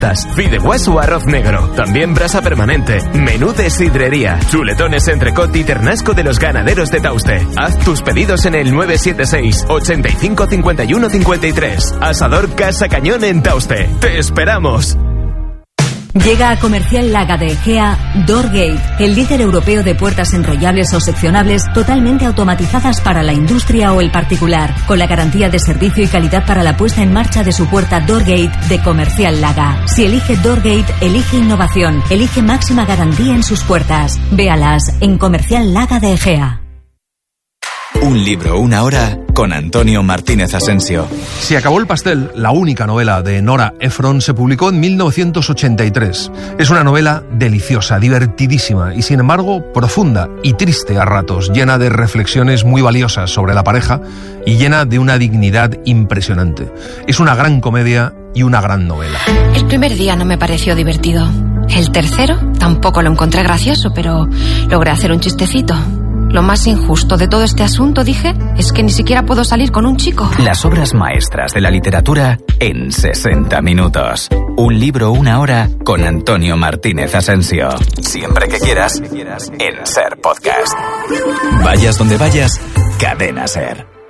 Fideuás o arroz negro, también brasa permanente, menú de sidrería, chuletones entrecot y ternasco de los ganaderos de Tauste. Haz tus pedidos en el 976 85 51 53. Asador Casa Cañón en Tauste. ¡Te esperamos! Llega a Comercial Laga de Egea Doorgate, el líder europeo de puertas enrollables o seccionables totalmente automatizadas para la industria o el particular, con la garantía de servicio y calidad para la puesta en marcha de su puerta Doorgate de Comercial Laga. Si elige Doorgate, elige innovación, elige máxima garantía en sus puertas. Véalas en Comercial Laga de Egea. Un libro, una hora, con Antonio Martínez Asensio. Se acabó el pastel, la única novela de Nora Ephron, se publicó en 1983. Es una novela deliciosa, divertidísima y sin embargo profunda y triste a ratos, llena de reflexiones muy valiosas sobre la pareja y llena de una dignidad impresionante. Es una gran comedia y una gran novela. El primer día no me pareció divertido. El tercero tampoco lo encontré gracioso, pero logré hacer un chistecito. Lo más injusto de todo este asunto, dije, es que ni siquiera puedo salir con un chico. Las obras maestras de la literatura en 60 minutos. Un libro, una hora, con Antonio Martínez Asensio. Siempre que quieras, en SER Podcast. Vayas donde vayas, Cadena SER.